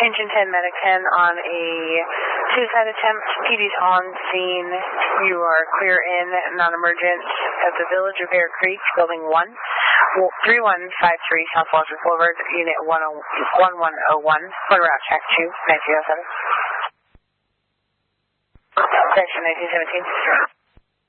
Engine 10, Medic 10 on a suicide attempt. PD's on scene. You are clear in, non-emergent at the village of Bear Creek, building 1. 3153 South Walker Boulevard, unit 1101, quarter route track 2, 1907. Section 1917.